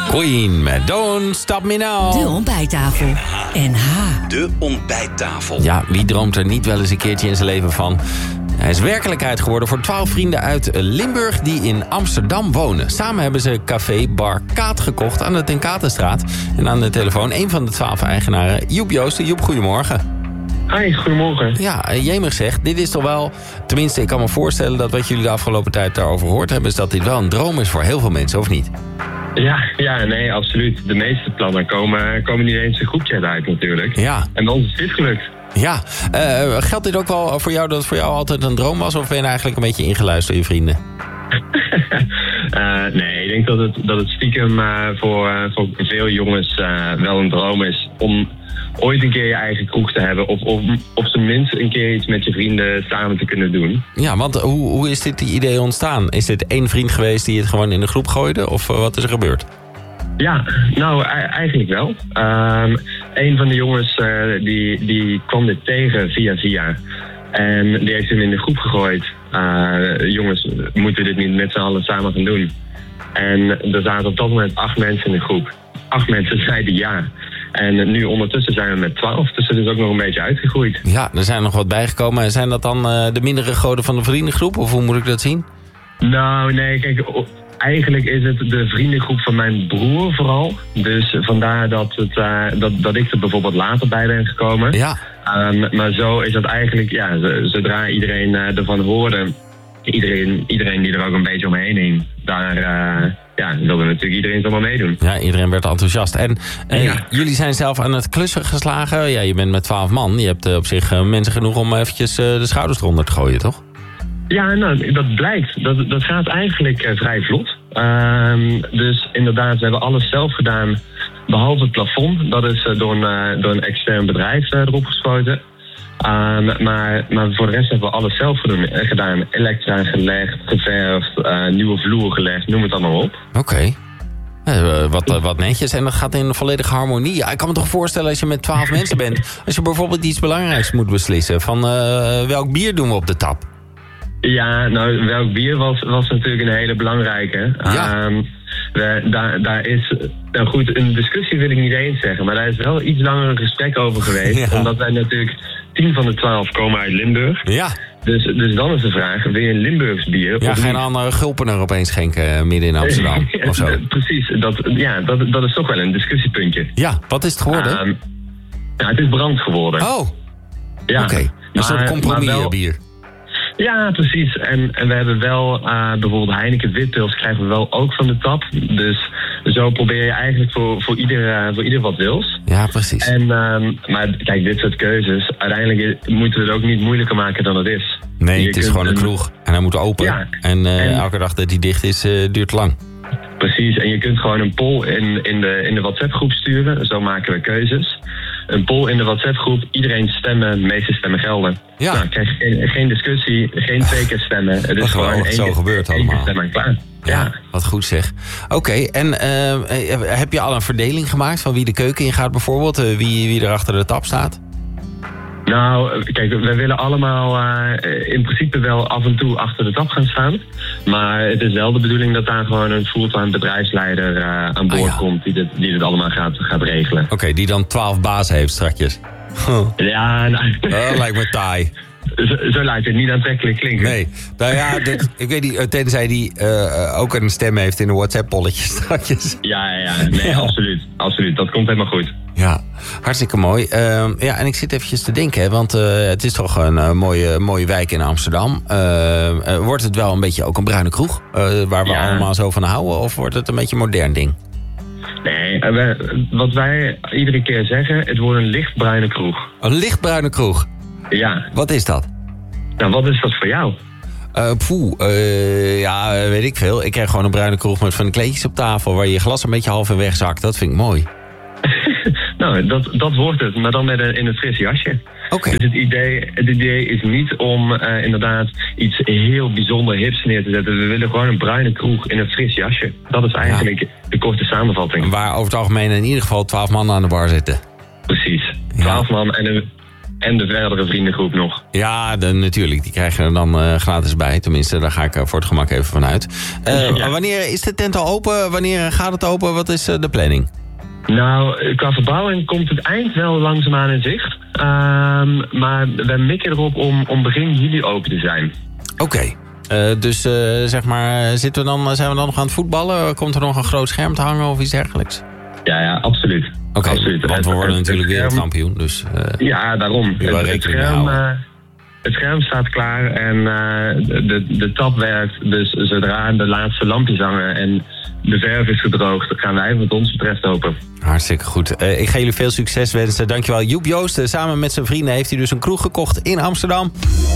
Queen met Don't Stop Me Now. De ontbijttafel. NH. De ontbijttafel. Ja, wie droomt er niet wel eens een keertje in zijn leven van? Hij is werkelijkheid geworden voor 12 vrienden uit Limburg die in Amsterdam wonen. Samen hebben ze café Bar Kaat gekocht aan de Ten Katenstraat. En aan de telefoon een van de 12 eigenaren, Joep Joosten. Joep, goedemorgen. Hi, goedemorgen. Ja, jemig zegt, dit is toch wel... Tenminste, ik kan me voorstellen dat wat jullie de afgelopen tijd daarover gehoord hebben... is dat dit wel een droom is voor heel veel mensen, of niet? Ja, nee, absoluut. De meeste plannen komen niet eens een groepchat uit natuurlijk. Ja. En dan is dit gelukt. Ja, geldt dit ook wel voor jou dat het voor jou altijd een droom was... of ben je eigenlijk een beetje ingeluisterd door je vrienden? Nee, ik denk dat het stiekem voor veel jongens wel een droom is... om ooit een keer je eigen kroeg te hebben... of op zijn minst een keer iets met je vrienden samen te kunnen doen. Ja, want hoe is dit idee ontstaan? Is dit één vriend geweest die het gewoon in de groep gooide? Of wat is er gebeurd? Ja, nou eigenlijk wel. Een van de jongens die kwam dit tegen via. En die heeft hem in de groep gegooid. Jongens, moeten we dit niet met z'n allen samen gaan doen? En er zaten op dat moment 8 mensen in de groep. 8 mensen zeiden ja. En nu ondertussen zijn we met 12, dus het is ook nog een beetje uitgegroeid. Ja, er zijn nog wat bijgekomen. En zijn dat dan de mindere goden van de vriendengroep? Of hoe moet ik dat zien? Nou, nee, kijk... Eigenlijk is het de vriendengroep van mijn broer vooral. Dus vandaar dat ik er bijvoorbeeld later bij ben gekomen. Ja. Maar zo is dat eigenlijk, ja, zodra iedereen ervan hoorde... Iedereen die er ook een beetje omheen hing, daar wilde natuurlijk iedereen zomaar meedoen. Ja, iedereen werd enthousiast. En jullie zijn zelf aan het klussen geslagen. Ja, je bent met 12 man. Je hebt op zich mensen genoeg om eventjes de schouders eronder te gooien, toch? Ja, nou, dat blijkt. Dat gaat eigenlijk vrij vlot. Dus inderdaad, we hebben alles zelf gedaan, behalve het plafond. Dat is door een extern bedrijf erop geschoten. Maar voor de rest hebben we alles zelf gedaan. Elektra gelegd, geverfd, nieuwe vloer gelegd, noem het allemaal op. Oké. Wat netjes. En dat gaat in volledige harmonie. Ja, ik kan me toch voorstellen als je met 12 mensen bent... als je bijvoorbeeld iets belangrijks moet beslissen... van welk bier doen we op de tap? Ja, nou, welk bier was natuurlijk een hele belangrijke. Ja. Daar is, nou goed, een discussie wil ik niet eens zeggen, maar daar is wel iets langer een gesprek over geweest. Ja. Omdat wij natuurlijk 10 van de 12 komen uit Limburg. Ja. Dus dan is de vraag, wil je een Limburgs bier? Ja, geen andere gulpener opeens schenken midden in Amsterdam of zo. Precies, dat is toch wel een discussiepuntje. Ja, wat is het geworden? Het is brand geworden. Oh, ja. Oké. Een soort compromisbier. Ja, precies. En we hebben wel bijvoorbeeld Heineken Witpils krijgen we wel ook van de tap. Dus zo probeer je eigenlijk voor ieder wat wils. Ja, precies. Maar kijk, dit soort keuzes, uiteindelijk moeten we het ook niet moeilijker maken dan het is. Nee, het is gewoon een kroeg. En hij moet open. Ja, en elke dag dat hij dicht is, duurt lang. Precies, en je kunt gewoon een poll in de WhatsApp-groep sturen. Zo maken we keuzes. Een poll in de WhatsApp-groep, iedereen stemmen, de meeste stemmen gelden. Ja. Nou, krijg geen discussie, geen 2 keer stemmen. Het is gewoon één keer stemmen en klaar. Ja, wat goed zeg. Oké, en heb je al een verdeling gemaakt van wie de keuken in gaat bijvoorbeeld? Wie er achter de tap staat? Nou, kijk, we willen allemaal in principe wel af en toe achter de tap gaan staan. Maar het is wel de bedoeling dat daar gewoon een fulltime bedrijfsleider aan boord komt die dit allemaal gaat regelen. Oké, die dan 12 bazen heeft strakjes. Ja, nou... Dat lijkt me taai. Zo lijkt het niet aantrekkelijk klinken. Nee, nou ja, ik weet niet, tenzij die ook een stem heeft in een WhatsApp-polletje strakjes. Ja, nee, absoluut. Dat komt helemaal goed. Ja, hartstikke mooi. En ik zit eventjes te denken, hè, want het is toch een mooie wijk in Amsterdam. Wordt het wel een beetje ook een bruine kroeg, waar we allemaal zo van houden? Of wordt het een beetje een modern ding? Nee, wat wij iedere keer zeggen, het wordt een lichtbruine kroeg. Een lichtbruine kroeg? Ja. Wat is dat? Nou, wat is dat voor jou? Weet ik veel. Ik krijg gewoon een bruine kroeg met van de kleedjes op tafel... waar je glas een beetje half in wegzakt. Dat vind ik mooi. Nou, dat wordt het, maar dan met in een fris jasje. Okay. Dus het idee is niet om inderdaad iets heel bijzonder hips neer te zetten. We willen gewoon een bruine kroeg in een fris jasje. Dat is eigenlijk de korte samenvatting. Waar over het algemeen in ieder geval 12 man aan de bar zitten. Precies. 12 man en En de verdere vriendengroep nog. Ja, natuurlijk. Die krijgen er dan gratis bij. Tenminste, daar ga ik voor het gemak even vanuit. Ja. Wanneer is de tent al open? Wanneer gaat het open? Wat is de planning? Nou, qua verbouwing komt het eind wel langzaamaan in zicht. Maar we mikken erop om begin juli open te zijn. Oké. Dus zeg maar, zijn we dan nog aan het voetballen? Komt er nog een groot scherm te hangen of iets dergelijks? Ja, absoluut. Oké, absoluut. Want we worden natuurlijk weer kampioen. Dus, ja, daarom. Het scherm staat klaar en de tap werkt. Dus zodra de laatste lampjes hangen en de verf is gedroogd, gaan wij wat ons betreft open. Hartstikke goed. Ik ga jullie veel succes wensen. Dankjewel. Joep Joosten, samen met zijn vrienden heeft hij dus een kroeg gekocht in Amsterdam.